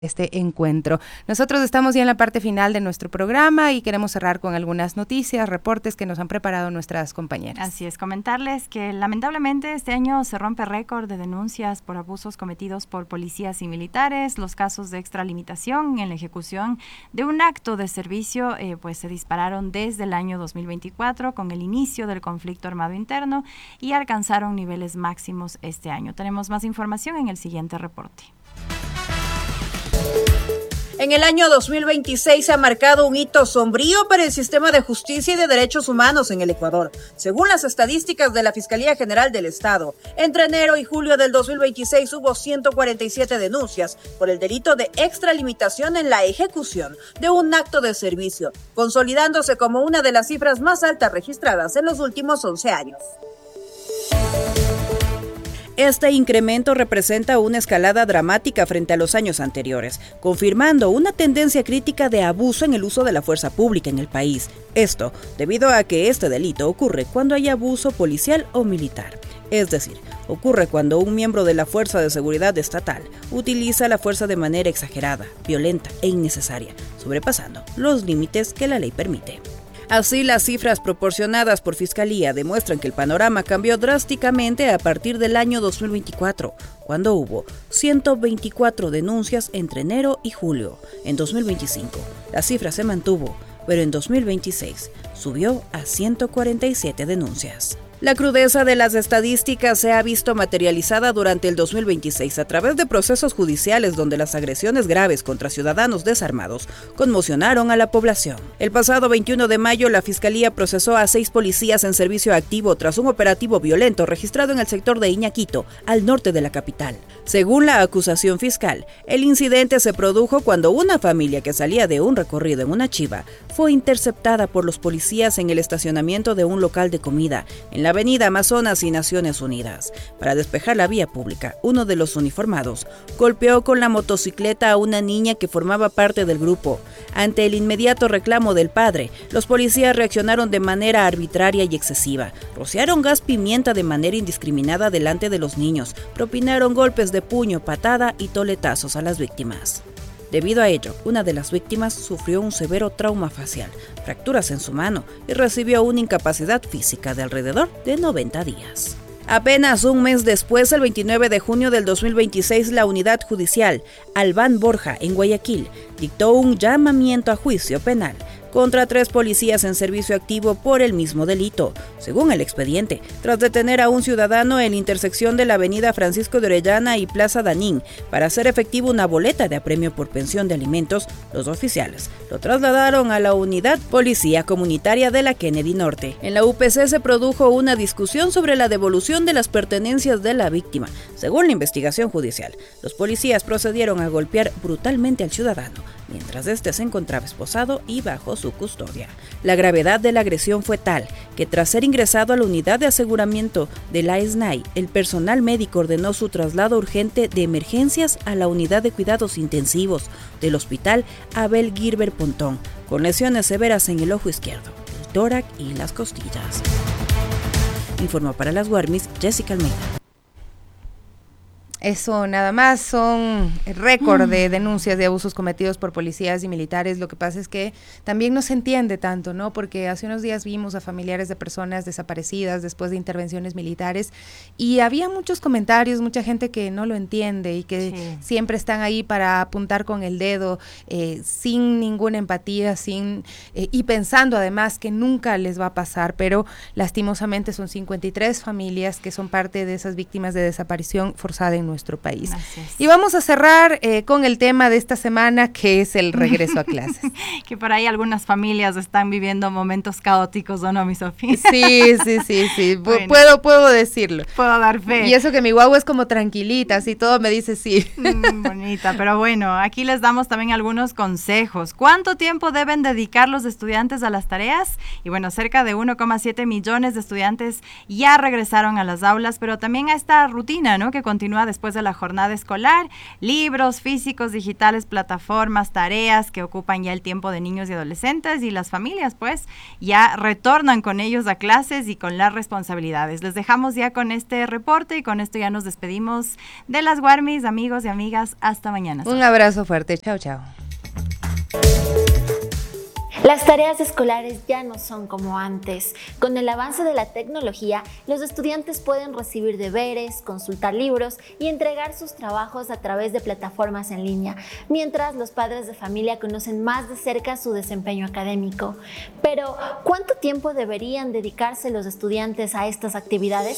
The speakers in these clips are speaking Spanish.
este encuentro. Nosotros estamos ya en la parte final de nuestro programa y queremos cerrar con algunas noticias, reportes que nos han preparado nuestras compañeras. Así es, comentarles que lamentablemente este año se rompe récord de denuncias por abusos cometidos por policías y militares. Los casos de extralimitación en la ejecución de un acto de servicio pues se dispararon desde el año 2024 con el inicio del conflicto armado interno y alcanzaron niveles máximos este año. Tenemos más información en el siguiente reporte. En el año 2026 se ha marcado un hito sombrío para el sistema de justicia y de derechos humanos en el Ecuador. Según las estadísticas de la Fiscalía General del Estado, entre enero y julio del 2026 hubo 147 denuncias por el delito de extralimitación en la ejecución de un acto de servicio, consolidándose como una de las cifras más altas registradas en los últimos 11 años. Este incremento representa una escalada dramática frente a los años anteriores, confirmando una tendencia crítica de abuso en el uso de la fuerza pública en el país. Esto debido a que este delito ocurre cuando hay abuso policial o militar. Es decir, ocurre cuando un miembro de la Fuerza de Seguridad Estatal utiliza la fuerza de manera exagerada, violenta e innecesaria, sobrepasando los límites que la ley permite. Así, las cifras proporcionadas por Fiscalía demuestran que el panorama cambió drásticamente a partir del año 2024, cuando hubo 124 denuncias entre enero y julio. En 2025, la cifra se mantuvo, pero en 2026 subió a 147 denuncias. La crudeza de las estadísticas se ha visto materializada durante el 2026 a través de procesos judiciales donde las agresiones graves contra ciudadanos desarmados conmocionaron a la población. El pasado 21 de mayo, la Fiscalía procesó a 6 policías en servicio activo tras un operativo violento registrado en el sector de Iñaquito, al norte de la capital. Según la acusación fiscal, el incidente se produjo cuando una familia que salía de un recorrido en una chiva fue interceptada por los policías en el estacionamiento de un local de comida en la avenida Amazonas y Naciones Unidas. Para despejar la vía pública, uno de los uniformados golpeó con la motocicleta a una niña que formaba parte del grupo. Ante el inmediato reclamo del padre, los policías reaccionaron de manera arbitraria y excesiva. Rociaron gas pimienta de manera indiscriminada delante de los niños, propinaron golpes de puño, patada y toletazos a las víctimas. Debido a ello, una de las víctimas sufrió un severo trauma facial, fracturas en su mano y recibió una incapacidad física de alrededor de 90 días. Apenas un mes después, el 29 de junio del 2026, la unidad judicial Albán Borja, en Guayaquil, dictó un llamamiento a juicio penal contra 3 policías en servicio activo por el mismo delito. Según el expediente, tras detener a un ciudadano en la intersección de la avenida Francisco de Orellana y Plaza Danín para hacer efectivo una boleta de apremio por pensión de alimentos, los oficiales lo trasladaron a la unidad Policía Comunitaria de la Kennedy Norte. En la UPC se produjo una discusión sobre la devolución de las pertenencias de la víctima. Según la investigación judicial, los policías procedieron a golpear brutalmente al ciudadano, mientras este se encontraba esposado y bajo su custodia. La gravedad de la agresión fue tal que tras ser ingresado a la unidad de aseguramiento de la SNAI, el personal médico ordenó su traslado urgente de emergencias a la unidad de cuidados intensivos del Hospital Abel Gilbert Pontón, con lesiones severas en el ojo izquierdo, el tórax y las costillas. Informó para las Guarmis Jessica Almeida. Eso nada más, son récord de denuncias de abusos cometidos por policías y militares. Lo que pasa es que también no se entiende tanto, ¿no? Porque hace unos días vimos a familiares de personas desaparecidas después de intervenciones militares y había muchos comentarios, mucha gente que no lo entiende y que siempre están ahí para apuntar con el dedo, sin ninguna empatía, y pensando además que nunca les va a pasar, pero lastimosamente son 53 familias que son parte de esas víctimas de desaparición forzada en nuestro país. Y vamos a cerrar con el tema de esta semana, que es el regreso a clases. Que por ahí algunas familias están viviendo momentos caóticos, ¿o no, mi Sofía? Sí. Bueno, puedo decirlo. Puedo dar fe. Y eso que mi guagua es como tranquilita, así todo me dice sí. Bonita, pero bueno, aquí les damos también algunos consejos. ¿Cuánto tiempo deben dedicar los estudiantes a las tareas? Y bueno, cerca de 1,7 millones de estudiantes ya regresaron a las aulas, pero también a esta rutina, ¿no?, que continúa después después de la jornada escolar, libros físicos, digitales, plataformas, tareas que ocupan ya el tiempo de niños y adolescentes, y las familias pues ya retornan con ellos a clases y con las responsabilidades. Les dejamos ya con este reporte y con esto ya nos despedimos de las Warmis, amigos y amigas. Hasta mañana. Un abrazo fuerte. Chao, chao. Las tareas escolares ya no son como antes. Con el avance de la tecnología, los estudiantes pueden recibir deberes, consultar libros y entregar sus trabajos a través de plataformas en línea, mientras los padres de familia conocen más de cerca su desempeño académico. Pero, ¿cuánto tiempo deberían dedicarse los estudiantes a estas actividades?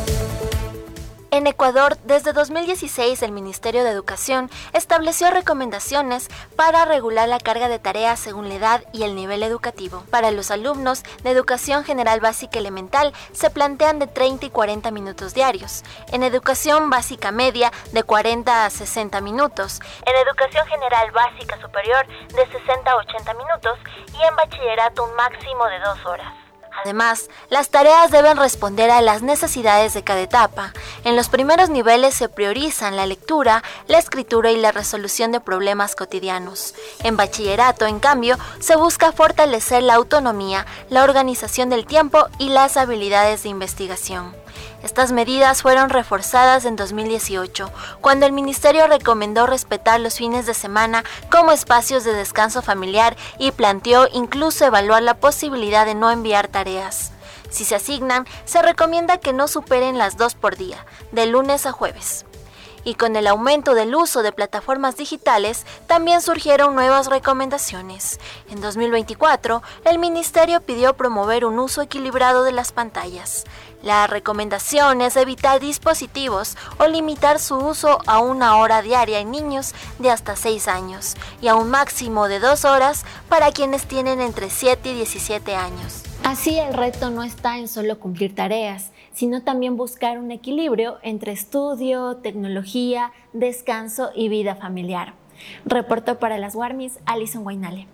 En Ecuador, desde 2016, el Ministerio de Educación estableció recomendaciones para regular la carga de tareas según la edad y el nivel educativo. Para los alumnos de Educación General Básica Elemental se plantean de 30 y 40 minutos diarios. En Educación Básica Media, de 40 a 60 minutos. En Educación General Básica Superior, de 60 a 80 minutos. Y en Bachillerato, un máximo de 2 horas. Además, las tareas deben responder a las necesidades de cada etapa. En los primeros niveles se priorizan la lectura, la escritura y la resolución de problemas cotidianos. En bachillerato, en cambio, se busca fortalecer la autonomía, la organización del tiempo y las habilidades de investigación. Estas medidas fueron reforzadas en 2018, cuando el Ministerio recomendó respetar los fines de semana como espacios de descanso familiar y planteó incluso evaluar la posibilidad de no enviar tareas. Si se asignan, se recomienda que no superen las 2 por día, de lunes a jueves. Y con el aumento del uso de plataformas digitales, también surgieron nuevas recomendaciones. En 2024, el Ministerio pidió promover un uso equilibrado de las pantallas. La recomendación es evitar dispositivos o limitar su uso a 1 hora diaria en niños de hasta 6 años y a un máximo de 2 horas para quienes tienen entre 7 y 17 años. Así, el reto no está en solo cumplir tareas, sino también buscar un equilibrio entre estudio, tecnología, descanso y vida familiar. Reportó para las Warmis, Alison Guainale.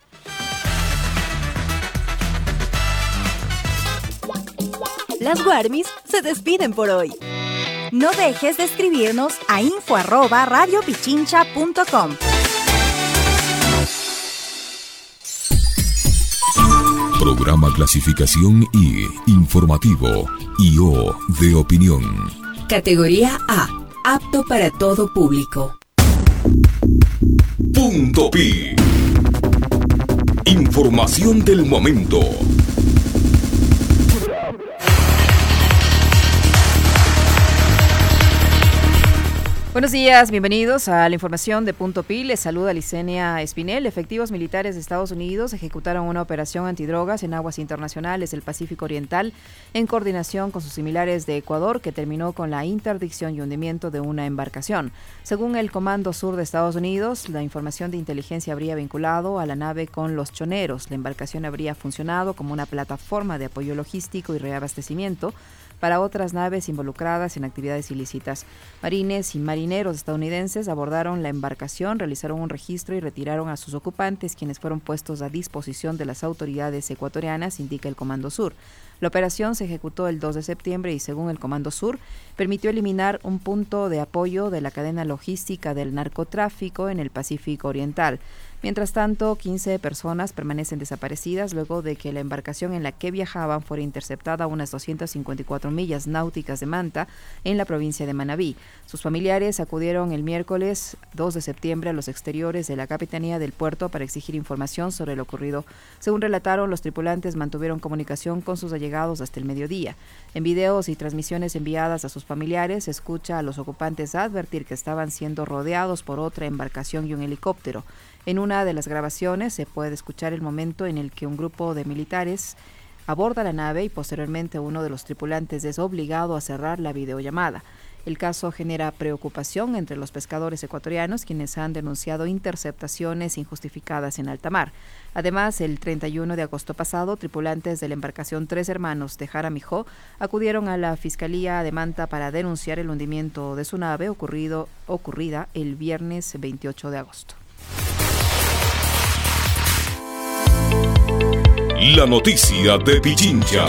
Las Warmis se despiden por hoy. No dejes de escribirnos a info@radiopichincha.com. Programa Clasificación I, Informativo, I.O. de Opinión. Categoría A, apto para todo público. Punto Pi. Información del momento. Buenos días, bienvenidos a la información de Punto Pi. Les saluda Licenia Espinel. Efectivos militares de Estados Unidos ejecutaron una operación antidrogas en aguas internacionales del Pacífico Oriental en coordinación con sus similares de Ecuador, que terminó con la interdicción y hundimiento de una embarcación. Según el Comando Sur de Estados Unidos, la información de inteligencia habría vinculado a la nave con los choneros. La embarcación habría funcionado como una plataforma de apoyo logístico y reabastecimiento para otras naves involucradas en actividades ilícitas. Marines y marineros estadounidenses abordaron la embarcación, realizaron un registro y retiraron a sus ocupantes, quienes fueron puestos a disposición de las autoridades ecuatorianas, indica el Comando Sur. La operación se ejecutó el 2 de septiembre y, según el Comando Sur, permitió eliminar un punto de apoyo de la cadena logística del narcotráfico en el Pacífico Oriental. Mientras tanto, 15 personas permanecen desaparecidas luego de que la embarcación en la que viajaban fuera interceptada a unas 254 millas náuticas de Manta, en la provincia de Manabí. Sus familiares acudieron el miércoles 2 de septiembre a los exteriores de la Capitanía del Puerto para exigir información sobre lo ocurrido. Según relataron, los tripulantes mantuvieron comunicación con sus allegados hasta el mediodía. En videos y transmisiones enviadas a sus familiares, se escucha a los ocupantes advertir que estaban siendo rodeados por otra embarcación y un helicóptero. En una de las grabaciones se puede escuchar el momento en el que un grupo de militares aborda la nave y posteriormente uno de los tripulantes es obligado a cerrar la videollamada. El caso genera preocupación entre los pescadores ecuatorianos, quienes han denunciado interceptaciones injustificadas en alta mar. Además, el 31 de agosto pasado, tripulantes de la embarcación Tres Hermanos de Jaramijó acudieron a la Fiscalía de Manta para denunciar el hundimiento de su nave ocurrida el viernes 28 de agosto. La noticia de Pichincha.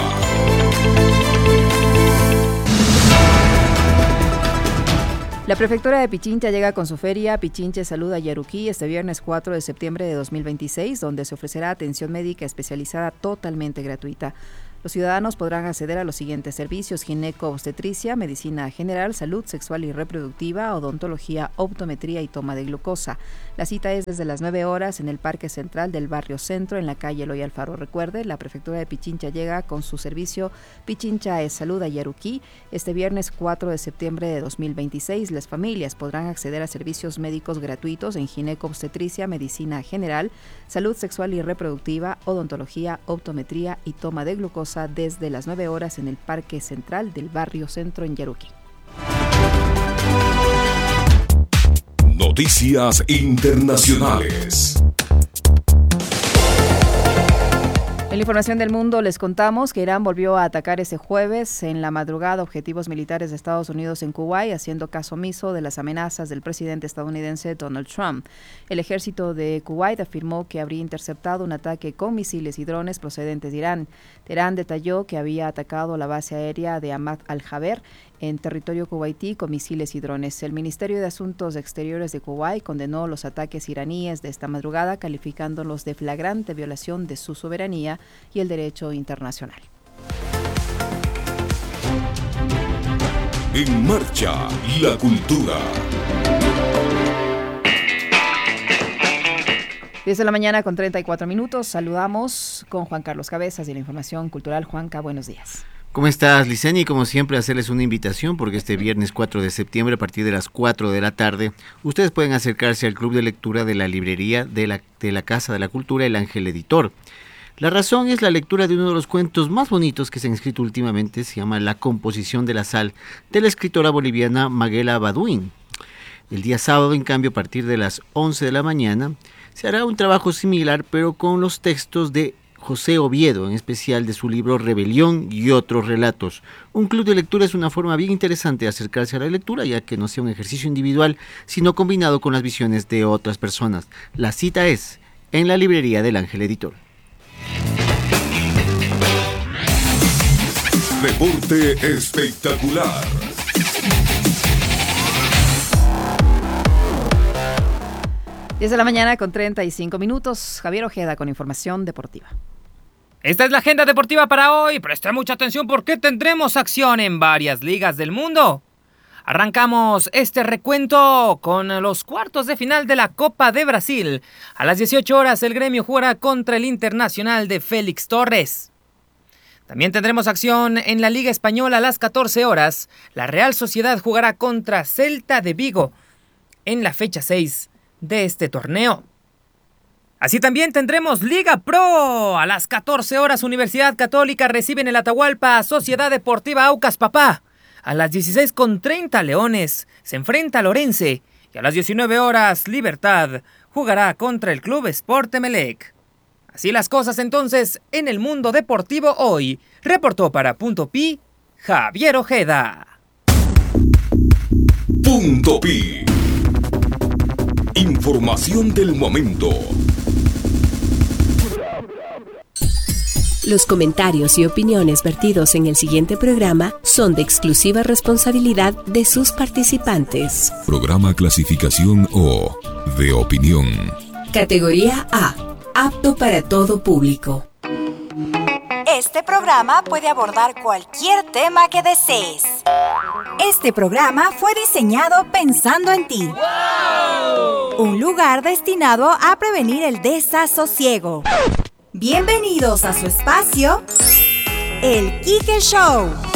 La prefectura de Pichincha llega con su feria Pichincha Salud a Yaruquí este viernes 4 de septiembre de 2026, donde se ofrecerá atención médica especializada totalmente gratuita. Los ciudadanos podrán acceder a los siguientes servicios: gineco-obstetricia, medicina general, salud sexual y reproductiva, odontología, optometría y toma de glucosa. La cita es desde las 9 horas en el Parque Central del Barrio Centro, en la calle Eloy Alfaro. Recuerde, la prefectura de Pichincha llega con su servicio Pichincha es Salud a Yaruquí este viernes 4 de septiembre de 2026. Las familias podrán acceder a servicios médicos gratuitos en gineco-obstetricia, medicina general, salud sexual y reproductiva, odontología, optometría y toma de glucosa desde las 9 horas en el Parque Central del Barrio Centro en Yaruquí. Noticias internacionales. En la información del mundo les contamos que Irán volvió a atacar ese jueves en la madrugada objetivos militares de Estados Unidos en Kuwait, haciendo caso omiso de las amenazas del presidente estadounidense Donald Trump. El ejército de Kuwait afirmó que habría interceptado un ataque con misiles y drones procedentes de Irán. Teherán detalló que había atacado la base aérea de Ahmad al-Jaber en territorio kuwaití con misiles y drones. El Ministerio de Asuntos Exteriores de Kuwait condenó los ataques iraníes de esta madrugada, calificándolos de flagrante violación de su soberanía y el derecho internacional. En marcha, la cultura. 10 de la mañana con 34 minutos. Saludamos con Juan Carlos Cabezas de la Información Cultural. Juanca, buenos días. ¿Cómo estás, Liceni? Como siempre, hacerles una invitación porque este viernes 4 de septiembre, a partir de las 4 de la tarde, ustedes pueden acercarse al club de lectura de la librería de la Casa de la Cultura, El Ángel Editor. La razón es la lectura de uno de los cuentos más bonitos que se han escrito últimamente. Se llama La composición de la sal, de la escritora boliviana Maguela Baduín. El día sábado, en cambio, a partir de las 11 de la mañana, se hará un trabajo similar, pero con los textos de José Oviedo, en especial de su libro Rebelión y otros relatos. Un club de lectura es una forma bien interesante de acercarse a la lectura, ya que no sea un ejercicio individual, sino combinado con las visiones de otras personas. La cita es en la librería del Ángel Editor. Deporte espectacular. Desde de la mañana con 35 minutos. Javier Ojeda con información deportiva. Esta es la agenda deportiva para hoy. Presta mucha atención porque tendremos acción en varias ligas del mundo. Arrancamos este recuento con los cuartos de final de la Copa de Brasil. A las 18 horas el Gremio jugará contra el Internacional de Félix Torres. También tendremos acción en la Liga Española a las 14 horas. La Real Sociedad jugará contra Celta de Vigo en la fecha 6 de este torneo. Así también tendremos Liga Pro. A las 14 horas Universidad Católica recibe en el Atahualpa a Sociedad Deportiva Aucas Papá. A las 16:30 Leones se enfrenta a Lorense. Y a las 19 horas Libertad jugará contra el Club Sport Emelec. Así las cosas entonces en el mundo deportivo hoy. Reportó para Punto Pi, Javier Ojeda. Punto Pi. Información del momento. Los comentarios y opiniones vertidos en el siguiente programa son de exclusiva responsabilidad de sus participantes. Programa clasificación O, de opinión. Categoría A, apto para todo público. Este programa puede abordar cualquier tema que desees. Este programa fue diseñado pensando en ti. ¡Wow! Un lugar destinado a prevenir el desasosiego. Bienvenidos a su espacio, El Quique Show.